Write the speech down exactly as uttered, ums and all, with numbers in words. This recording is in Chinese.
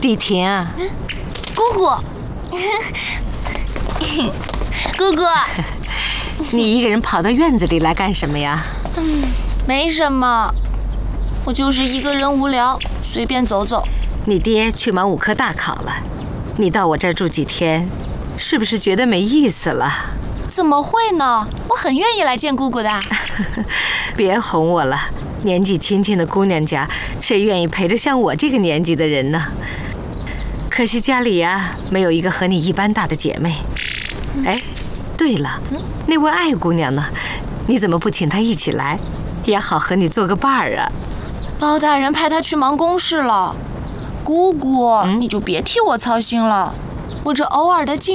丽婷啊， 姑姑，姑姑， 你一个人跑到院子里来干什么呀？ 嗯，没什么，我就是一个人无聊，随便走走。 你爹去忙五科大考了，你到我这儿住几天，是不是觉得没意思了？ 怎么会呢？我很愿意来见姑姑的。 别哄我了，年纪轻轻的姑娘家，谁愿意陪着像我这个年纪的人呢？可惜家里呀、啊，没有一个和你一般大的姐妹。哎，对了，那位艾姑娘呢？你怎么不请她一起来，也好和你做个伴儿啊？ 包大人派她去忙公事了。姑姑，嗯、你就别替我操心了，我这偶尔的进